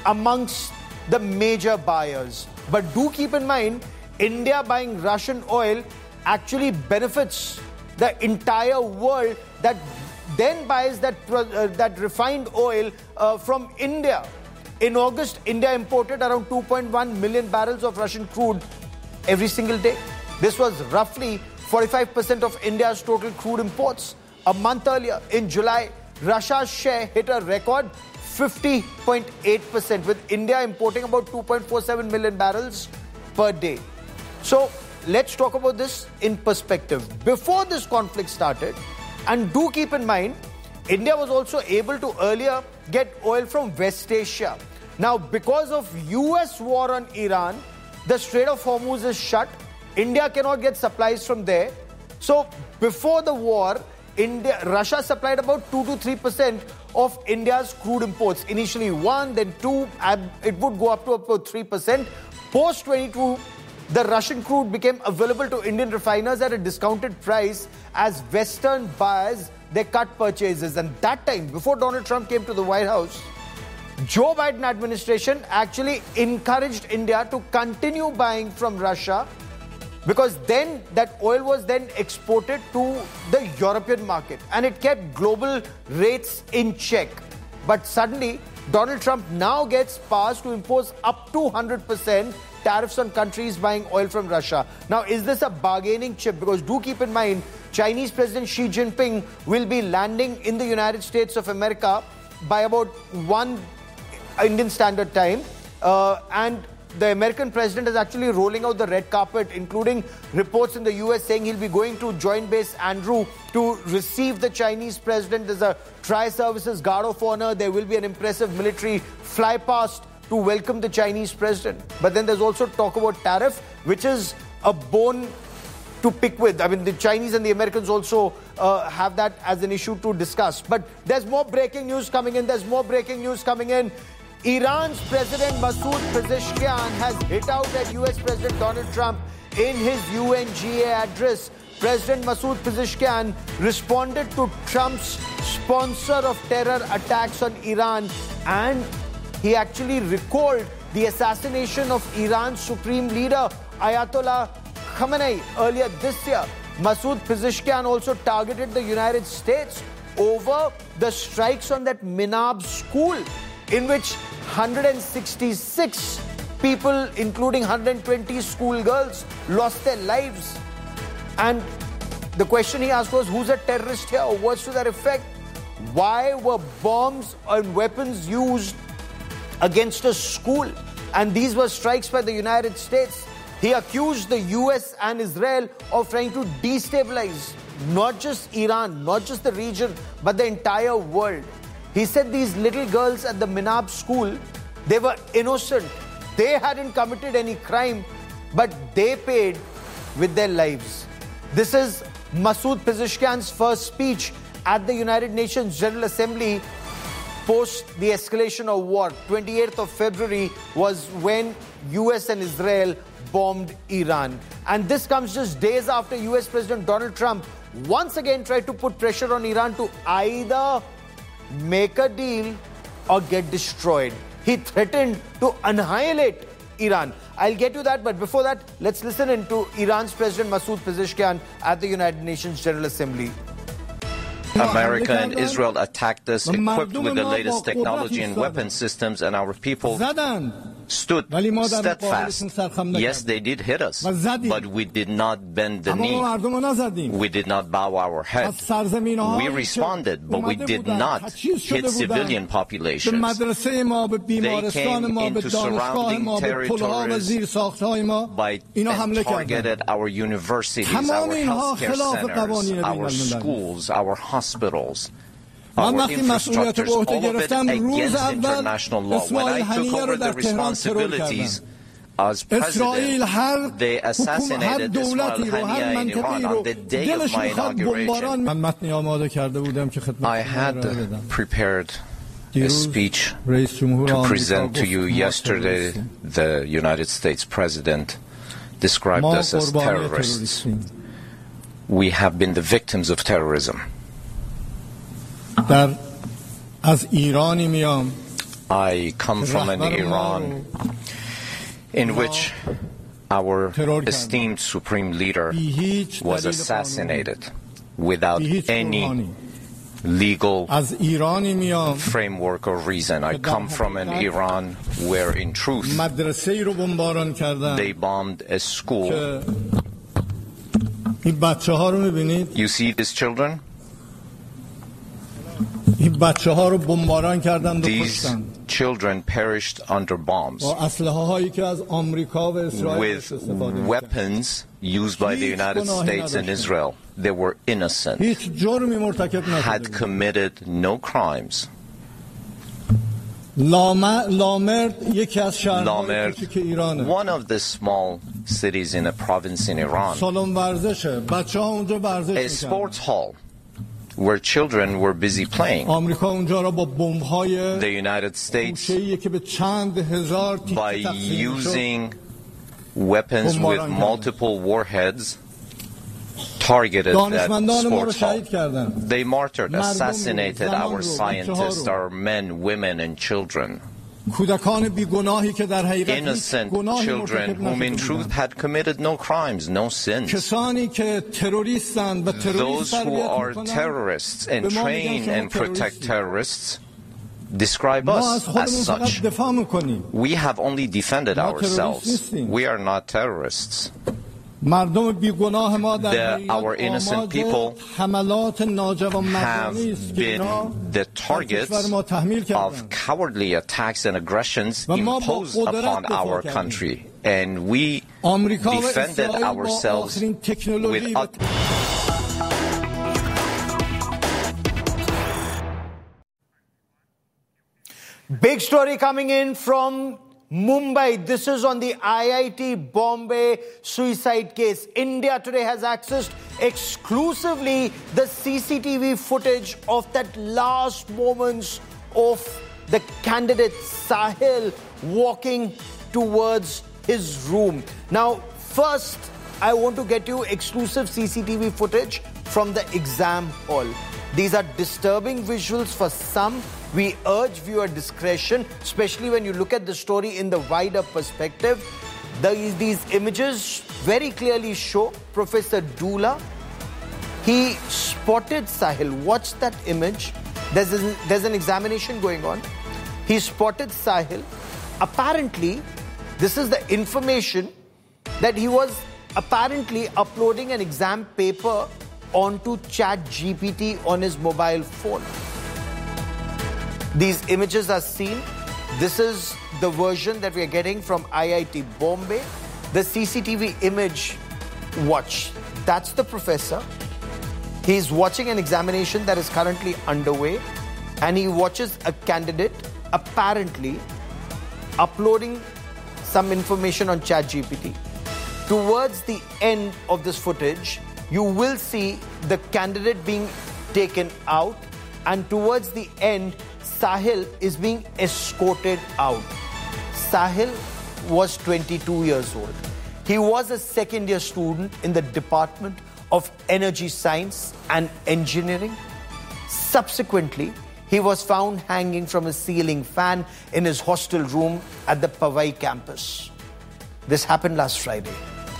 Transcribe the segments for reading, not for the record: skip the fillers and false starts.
amongst the major buyers. But do keep in mind, India buying Russian oil actually benefits the entire world that then buys that refined oil from India. In August, India imported around 2.1 million barrels of Russian crude every single day. This was roughly 45% of India's total crude imports. A month earlier, in July, Russia's share hit a record 50.8%, with India importing about 2.47 million barrels per day. So let's talk about this in perspective. Before this conflict started, and do keep in mind, India was also able to earlier get oil from West Asia. Now, because of US war on Iran, the Strait of Hormuz is shut. India cannot get supplies from there. So before the war, Russia supplied about 2 to 3% of India's crude imports. Initially 1, then 2, and it would go up to about 3%. Post 22, the Russian crude became available to Indian refiners at a discounted price as Western buyers, they cut purchases. And that time, before Donald Trump came to the White House, Joe Biden administration actually encouraged India to continue buying from Russia, because then that oil was then exported to the European market and it kept global rates in check. But suddenly, Donald Trump now gets powers to impose up to 100% tariffs on countries buying oil from Russia. Now, is this a bargaining chip? Because do keep in mind, Chinese President Xi Jinping will be landing in the United States of America by about 1 Indian Standard Time. And the American president is actually rolling out the red carpet, including reports in the US saying he'll be going to Joint Base Andrew to receive the Chinese president. There's a Tri-Services Guard of Honor. There will be an impressive military flypast to welcome the Chinese president. But then there's also talk about tariff, which is a bone to pick with. I mean, the Chinese and the Americans also have that as an issue to discuss. But there's more breaking news coming in. Iran's President Masoud Pezeshkian has hit out at US President Donald Trump in his UNGA address. President Masoud Pezeshkian responded to Trump's sponsor of terror attacks on Iran, and he actually recalled the assassination of Iran's supreme leader Ayatollah Khamenei earlier this year. Masoud Pezeshkian also targeted the United States over the strikes on that Minab school, in which 166 people, including 120 schoolgirls, lost their lives. And the question he asked was, who's a terrorist here? Or words to that effect. Why were bombs and weapons used against a school? And these were strikes by the United States. He accused the US and Israel of trying to destabilize not just Iran, not just the region, but the entire world. He said these little girls at the Minab school, they were innocent. They hadn't committed any crime, but they paid with their lives. This is Masoud Pezeshkian's first speech at the United Nations General Assembly post the escalation of war. 28th of February was when US and Israel bombed Iran. And this comes just days after US President Donald Trump once again tried to put pressure on Iran to either make a deal or get destroyed. He threatened to annihilate Iran. I'll get to that, but before that, let's listen in to Iran's President Masoud Pezeshkian at the United Nations General Assembly. America and Israel attacked us equipped with the latest technology and weapon systems, and our people stood steadfast. Yes, they did hit us, but we did not bend the knee. We did not bow our head. We responded, but we did not hit civilian populations. They came into surrounding territories and targeted our universities, our healthcare centers, our schools, our hospitals, our infrastructures, all of it against international law. When I took over the responsibilities as president, they assassinated Ismail Haniyeh in Iran on the day of my inauguration. I had prepared a speech to present to you yesterday. The United States President described us as terrorists. We have been the victims of terrorism. از ایرانی میام I come from an Iran in which our esteemed supreme leader was assassinated without any legal framework or reason. I come from an Iran where, in truth, they bombed a school. You see these children? These children perished under bombs with weapons used by the United States and Israel. They were innocent, had committed no crimes. Lamerd, one of the small cities in a province in Iran, a sports hall where children were busy playing. The United States, by using weapons with multiple warheads, targeted that sports hall. They martyred, assassinated our scientists, our men, women, and children. Innocent children whom in truth had committed no crimes, no sins. Those who are terrorists and train and protect terrorists describe us as such. We have only defended ourselves. We are not terrorists. Our innocent people have been the targets of cowardly attacks and aggressions imposed upon our country, and we defended ourselves with Big story coming in from Mumbai. This is on the IIT Bombay suicide case. India Today has accessed exclusively the CCTV footage of that last moments of the candidate Sahil walking towards his room. Now, first, I want to get you exclusive CCTV footage from the exam hall. These are disturbing visuals for some. We urge viewer discretion, especially when you look at the story in the wider perspective. These images very clearly show Professor Dula. He spotted Sahil. Watch that image. There's an examination going on. He spotted Sahil. Apparently, this is the information that he was apparently uploading an exam paper onto ChatGPT on his mobile phone. These images are seen. This is the version that we are getting from IIT Bombay. The CCTV image, watch. That's the professor. He's watching an examination that is currently underway, and he watches a candidate apparently uploading some information on ChatGPT. Towards the end of this footage, you will see the candidate being taken out, and towards the end, Sahil is being escorted out. Sahil was 22 years old. He was a second-year student in the Department of Energy Science and Engineering. Subsequently, he was found hanging from a ceiling fan in his hostel room at the Powai campus. This happened last Friday.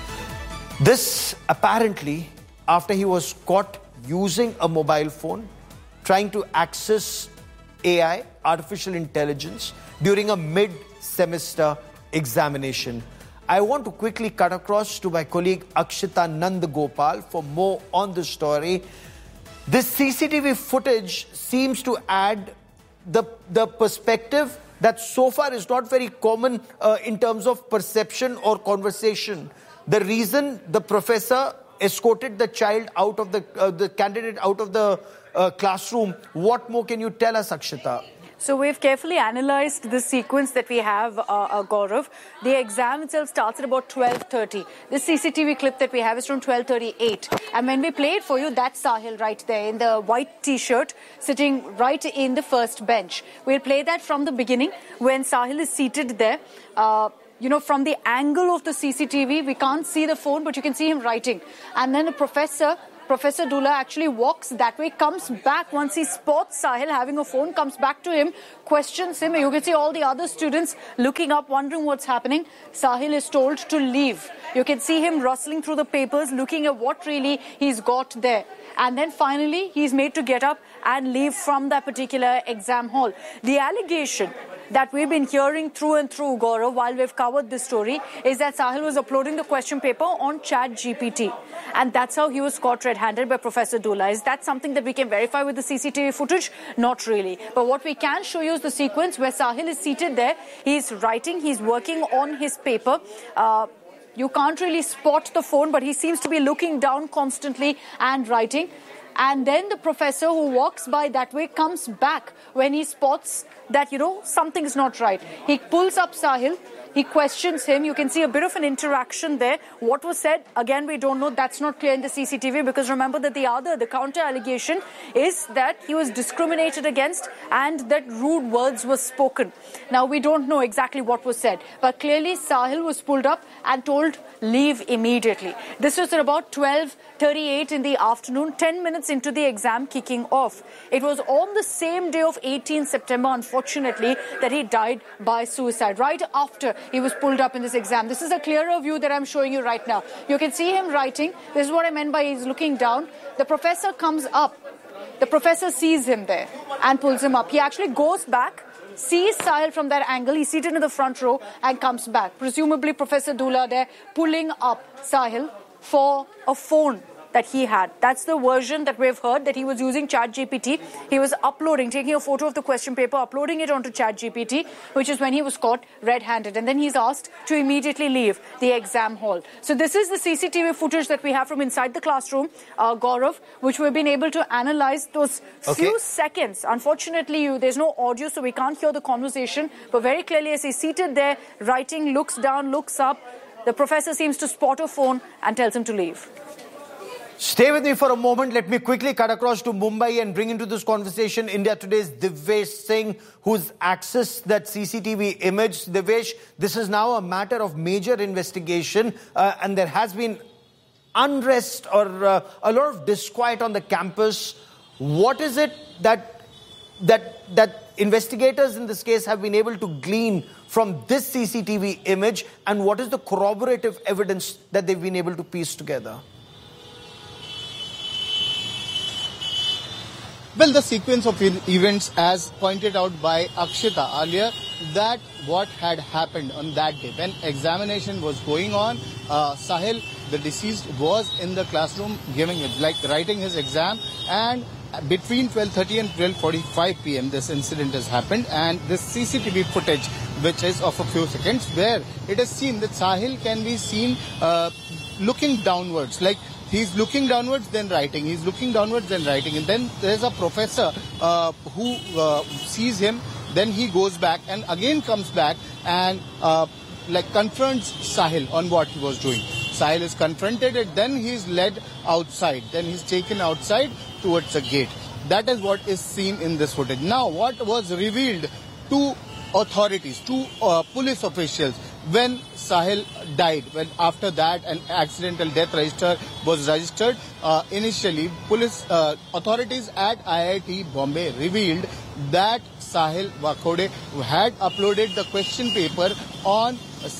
This apparently after he was caught using a mobile phone, trying to access AI, artificial intelligence, during a mid-semester examination. I want to quickly cut across to my colleague Akshita Nandagopal for more on the story. This CCTV footage seems to add the perspective that so far is not very common in terms of perception or conversation. The reason the professor escorted the child out of the candidate out of the classroom, what more can you tell us, Akshita? So we've carefully analysed the sequence that we have, Gaurav. The exam itself starts at about 12:30. This CCTV clip that we have is from 12:38. And when we play it for you, that's Sahil right there in the white T-shirt, sitting right in the first bench. We'll play that from the beginning when Sahil is seated there. From the angle of the CCTV, we can't see the phone, but you can see him writing. And then the professor Professor Dullah actually walks that way, comes back once he spots Sahil having a phone, comes back to him, questions him. You can see all the other students looking up, wondering what's happening. Sahil is told to leave. You can see him rustling through the papers, looking at what really he's got there. And then finally, he's made to get up and leave from that particular exam hall. The allegation that we've been hearing through and through, Gaurav, while we've covered this story, is that Sahil was uploading the question paper on ChatGPT. And that's how he was caught red-handed by Professor Dullah. Is that something that we can verify with the CCTV footage? Not really. But what we can show you is the sequence where Sahil is seated there. He's writing, he's working on his paper. You can't really spot the phone, but he seems to be looking down constantly and writing. And then the professor who walks by that way comes back when he spots that, something's not right. He pulls up Sahil. He questions him. You can see a bit of an interaction there. What was said, again, we don't know. That's not clear in the CCTV, because remember that the counter allegation is that he was discriminated against and that rude words were spoken. Now, we don't know exactly what was said, but clearly Sahil was pulled up and told, leave immediately. This was at about 12:38 in the afternoon, 10 minutes into the exam kicking off. It was on the same day of 18 September, unfortunately, that he died by suicide, right after he was pulled up in this exam. This is a clearer view that I'm showing you right now. You can see him writing. This is what I meant by he's looking down. The professor comes up. The professor sees him there and pulls him up. He actually goes back, sees Sahil from that angle. He's seated in the front row and comes back. Presumably Professor Dullah there pulling up Sahil for a phone that he had. That's the version that we've heard, that he was using ChatGPT. He was taking a photo of the question paper, uploading it onto ChatGPT, which is when he was caught red-handed. And then he's asked to immediately leave the exam hall. So this is the CCTV footage that we have from inside the classroom, Gaurav, which we've been able to analyze those few seconds. Unfortunately, there's no audio, so we can't hear the conversation. But very clearly, as he's seated there, writing, looks down, looks up, the professor seems to spot a phone and tells him to leave. Stay with me for a moment. Let me quickly cut across to Mumbai and bring into this conversation India Today's Divyesh Singh, who's accessed that CCTV image. Divyesh, this is now a matter of major investigation, and there has been unrest or a lot of disquiet on the campus. What is it that investigators in this case have been able to glean from this CCTV image, and what is the corroborative evidence that they've been able to piece together? Well, the sequence of events, as pointed out by Akshita earlier, that what had happened on that day when examination was going on, Sahil, the deceased, was in the classroom writing his exam, and between 12:30 and 12:45 p.m. this incident has happened, and this CCTV footage, which is of a few seconds, where it is seen that Sahil can be seen looking downwards, like he's looking downwards, then writing. He's looking downwards, then writing. And then there's a professor who sees him. Then he goes back and again comes back and confronts Sahil on what he was doing. Sahil is confronted and then he's led outside. Then he's taken outside towards the gate. That is what is seen in this footage. Now, what was revealed to authorities, to police officials, when Sahil died, when after that an accidental death register was registered, initially police authorities at IIT Bombay revealed that Sahil Vakhode had uploaded the question paper on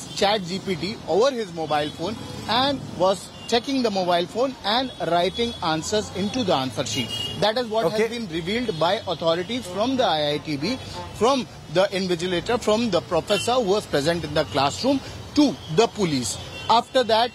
ChatGPT over his mobile phone and was checking the mobile phone and writing answers into the answer sheet. That is what has been revealed by authorities from the IITB, from the invigilator, from the professor who was present in the classroom, to the police. After that,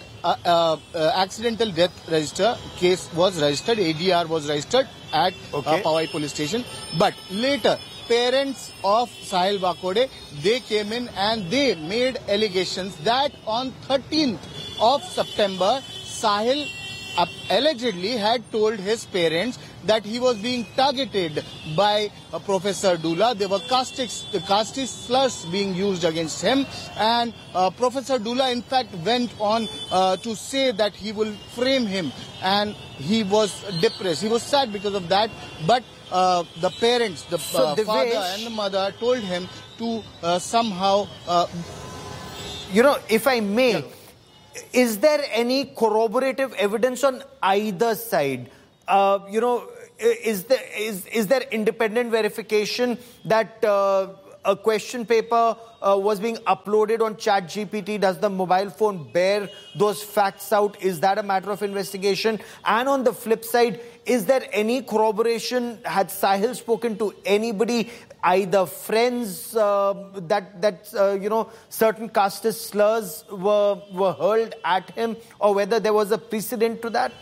accidental death register case was registered, ADR was registered at Powai police station. But later, parents of Sahil Vakhode, they came in and they made allegations that on 13th of September, Sahil allegedly had told his parents that he was being targeted by Professor Dullah. There were caustic slurs being used against him, and Professor Dullah in fact went on to say that he will frame him, and he was depressed. He was sad because of that, but the parents, the father and the mother told him to somehow... if I may... is there any corroborative evidence on either side? Is there independent verification that a question paper was being uploaded on ChatGPT? Does the mobile phone bear those facts out? Is that a matter of investigation? And on the flip side, is there any corroboration? Had Sahil spoken to anybody, either friends, that certain casteist slurs were hurled at him, or whether there was a precedent to that?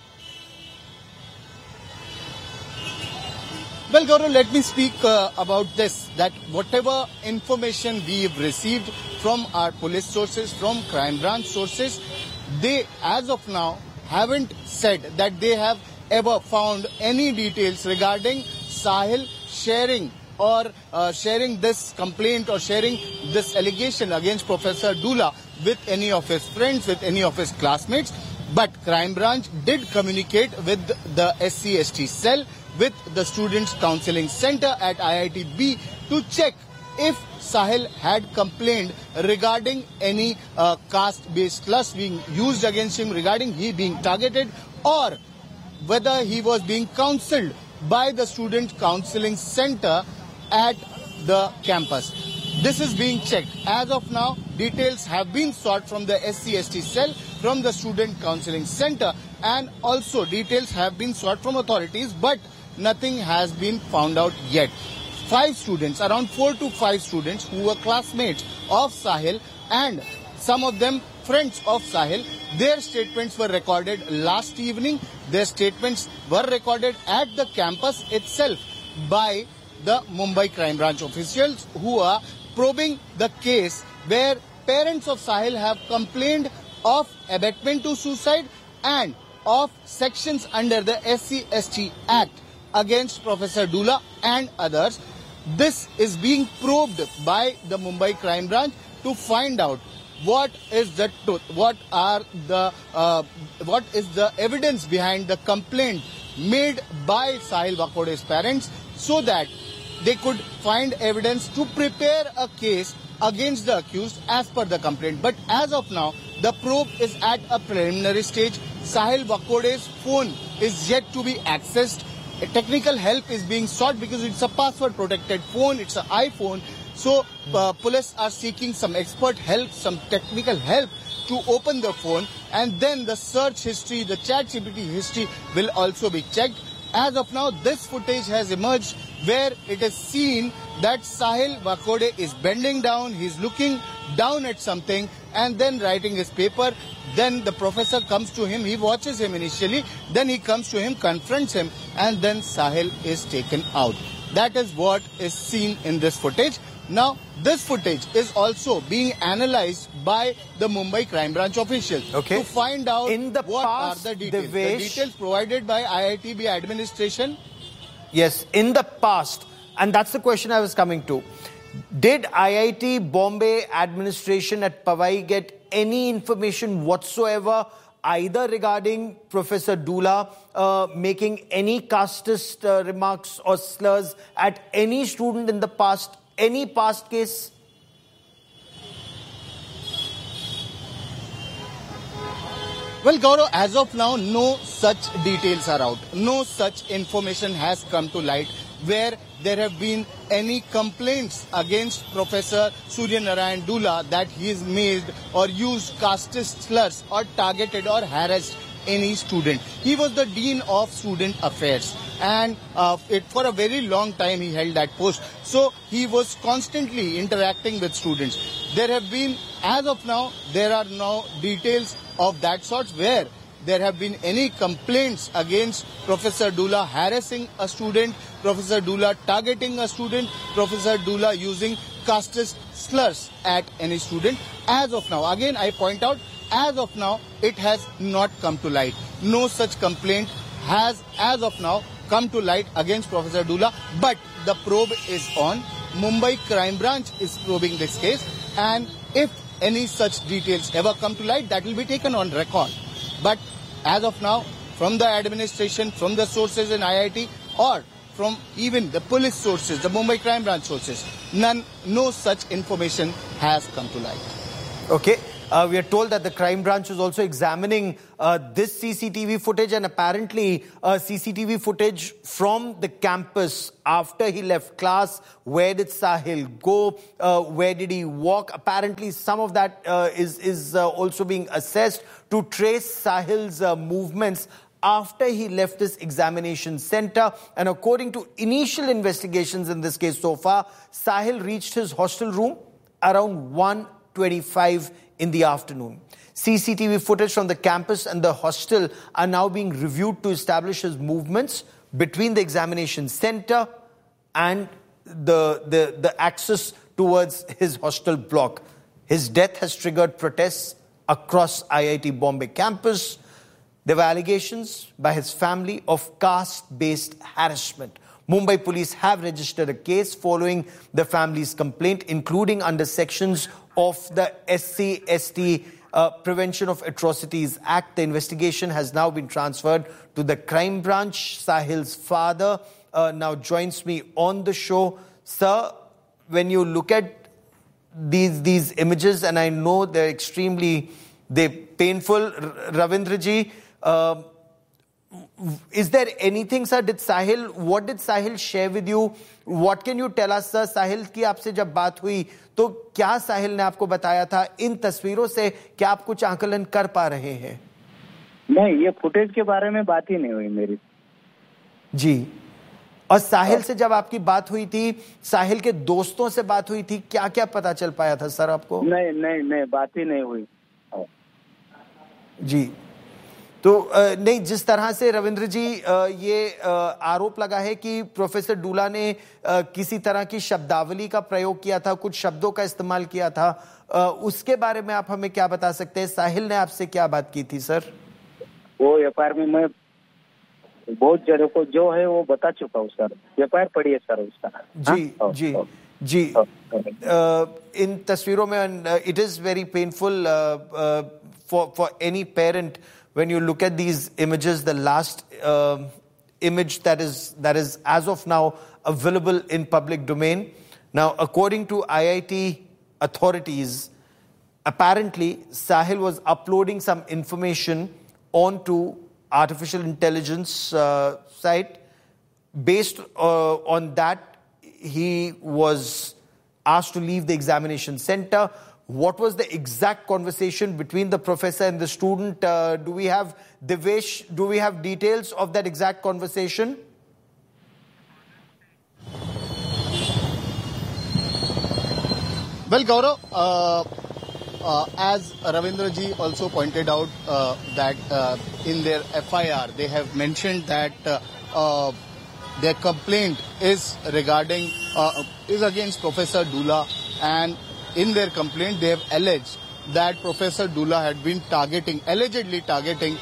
Well, Gaurav, let me speak about this, that whatever information we have received from our police sources, from crime branch sources, they, as of now, haven't said that they have ever found any details regarding Sahil sharing this complaint or sharing this allegation against Professor Dula with any of his friends, with any of his classmates. But crime branch did communicate with the SC/ST cell, with the Students Counselling Center at IIT-B to check if Sahil had complained regarding any caste-based slurs being used against him, regarding he being targeted, or whether he was being counselled by the Student Counselling Center at the campus. This is being checked. As of now, details have been sought from the SC/ST cell, from the Student Counselling Center, and also details have been sought from authorities, but nothing has been found out yet. 5 students, around 4 to 5 students who were classmates of Sahil and some of them friends of Sahil, their statements were recorded last evening. Their statements were recorded at the campus itself by the Mumbai Crime Branch officials who are probing the case where parents of Sahil have complained of abetment to suicide and of sections under the SC/ST Act against Professor Dula and others. This is being probed by the Mumbai Crime Branch to find out what is the truth, what is the evidence behind the complaint made by Sahil Vakode's parents, so that they could find evidence to prepare a case against the accused as per the complaint. But as of now, the probe is at a preliminary stage. Sahil Vakode's phone is yet to be accessed. Technical help is being sought because it's a password protected phone, it's an iPhone. So police are seeking some expert help, some technical help to open the phone, and then the search history, the ChatGPT history will also be checked. As of now, this footage has emerged where it is seen that Sahil Vakode is bending down, he's looking down at something and then writing his paper. Then the professor comes to him, he watches him initially, then he comes to him, confronts him, and then Sahil is taken out. That is what is seen in this footage. Now, this footage is also being analyzed by the Mumbai Crime Branch officials to find out what are the details. The details provided by IIT-B administration. Yes, in the past, and that's the question I was coming to. Did IIT Bombay administration at Powai get any information whatsoever, either regarding Professor Dula making any casteist remarks or slurs at any student in the past, any past case? Well, Gaurav, as of now, no such details are out. No such information has come to light where there have been any complaints against Professor Surya Narayan Dula that he has made or used casteist slurs or targeted or harassed any student. He was the Dean of Student Affairs, and for a very long time he held that post. So he was constantly interacting with students. There have been, as of now, there are no details of that sort where there have been any complaints against Professor Dula harassing a student, Professor Dula targeting a student, Professor Dula using casteist slurs at any student. As of now, again I point out, as of now, it has not come to light. No such complaint has, as of now, come to light against Professor Dula, but the probe is on. Mumbai Crime Branch is probing this case, and if any such details ever come to light, that will be taken on record. But as of now, from the administration, from the sources in IIT, or from even the police sources, the Mumbai Crime Branch sources, no such information has come to light. Okay. We are told that the crime branch is also examining this CCTV footage, and apparently CCTV footage from the campus after he left class. Where did Sahil go? Where did he walk? Apparently some of that is also being assessed to trace Sahil's movements after he left this examination center. And according to initial investigations in this case so far, Sahil reached his hostel room around 1:25 in the afternoon. CCTV footage from the campus and the hostel are now being reviewed to establish his movements between the examination center and the access towards his hostel block. His death has triggered protests across IIT Bombay campus. There were allegations by his family of caste-based harassment. Mumbai police have registered a case following the family's complaint, including under sections of the SC/ST Prevention of Atrocities Act. The investigation has now been transferred to the crime branch. Sahil's father now joins me on the show. Sir, when you look at these images, and I know they're painful, Ravindraji, is there anything, sir? What did Sahil share with you? What can you tell us, sir? Sahil की आपसे जब बात हुई तो क्या साहिल ने आपको बताया था? इन तस्वीरों से क्या आप कुछ आकलन कर पा रहे हैं? नहीं, ये फुटेज के बारे में बात ही नहीं हुई मेरी जी। और साहिल से जब आपकी बात हुई थी, साहिल के दोस्तों से बात हुई थी, क्या क्या पता चल पाया था सर आपको? नहीं, बात ही नहीं हुई जी। तो नहीं, जिस तरह से रविंद्र जी ये आरोप लगा है कि प्रोफेसर डूला ने किसी तरह की शब्दावली का प्रयोग किया था, कुछ शब्दों का इस्तेमाल किया था, उसके बारे में आप हमें क्या बता सकते हैं? साहिल ने आपसे क्या बात की थी सर? वो एफआईआर में मैं बहुत जगह को जो है वो बता चुका हूँ सर। एफआईआर पढ़ी है सर उसका। जी। इन तस्वीरों में it is very painful for any parent when you look at these images. The last image that is as of now available in public domain. Now, according to IIT authorities, apparently Sahil was uploading some information onto artificial intelligence site. Based on that, he was asked to leave the examination center. What was the exact conversation between the professor and the student? Do we have, Devesh, details of that exact conversation? Well, Gaurav, as Ravindra ji also pointed out that in their FIR, they have mentioned that their complaint is against Professor Dula, and in their complaint, they have alleged that Professor Dula had been allegedly targeting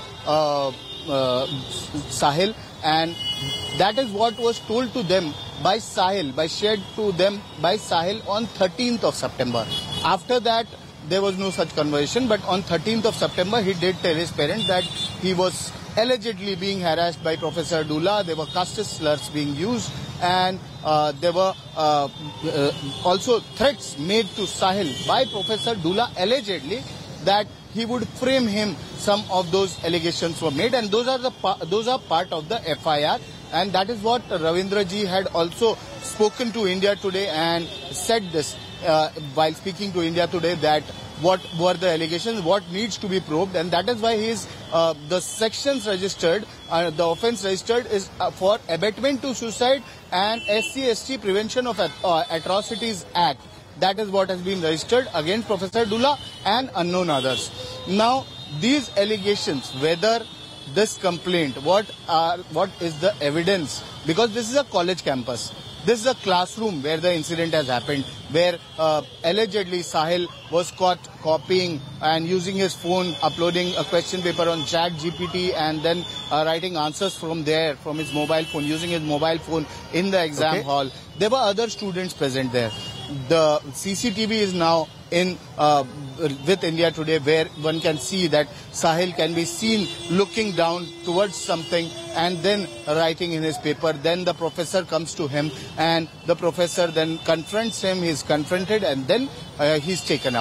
Sahil, and that is what was told to them by Sahil, shared to them by Sahil on 13th of September. After that, there was no such conversation, but on 13th of September, he did tell his parents that he was allegedly being harassed by Professor Dula. There were caste slurs being used, and there were also threats made to Sahil by Professor Dula allegedly that he would frame him. Some of those allegations were made, and those are part of the FIR, and that is what Ravindra ji had also spoken to India Today and said this while speaking to India Today, that what were the allegations, what needs to be probed, and that is why the sections registered, the offence registered is for abetment to suicide and SC/ST Prevention of Atrocities Act. That is what has been registered against Professor Dula and unknown others. Now, these allegations, whether this complaint, what is the evidence? Because this is a college campus. This is a classroom where the incident has happened, where allegedly Sahil was caught copying and using his phone, uploading a question paper on ChatGPT, and then writing answers from his mobile phone, using his mobile phone in the exam hall. There were other students present there. The CCTV is now with India Today, where one can see that Sahil can be seen looking down towards something and then writing in his paper. Then the professor comes to him, and the professor then confronts him. He's confronted, and then he's taken out.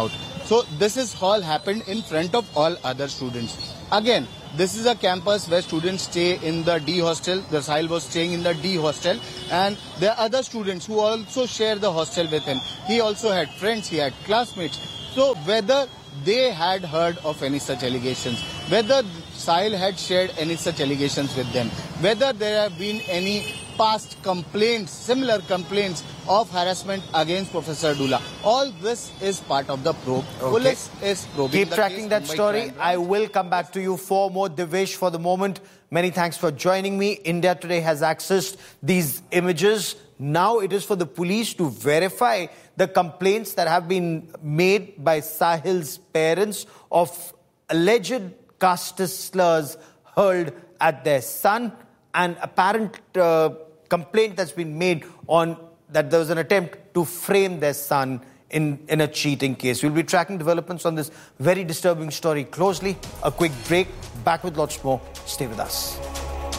So this is all happened in front of all other students. Again, this is a campus where students stay in the D hostel. The Sahil was staying in the D hostel, and there are other students who also share the hostel with him. He also had friends, he had classmates. So whether they had heard of any such allegations, whether Sahil had shared any such allegations with them, whether there have been any past complaints, similar complaints of harassment against Professor Dullah. All this is part of the probe. Okay. Police is probing. Keep tracking that story. I will come back to you for more. Devesh, for the moment, many thanks for joining me. India Today has accessed these images. Now it is for the police to verify the complaints that have been made by Sahil's parents of alleged caste slurs hurled at their son, and apparent complaint that's been made on that there was an attempt to frame their son in a cheating case. We'll be tracking developments on this very disturbing story closely. A quick break. Back with lots more. Stay with us.